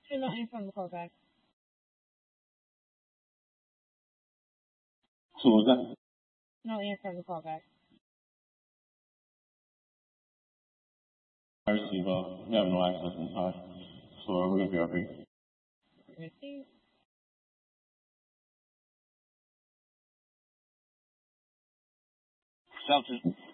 Do not answer on the call back. So was that? No answer on the call back. I receive, we have no access inside. So we're gonna be up here. Receive. Shelter.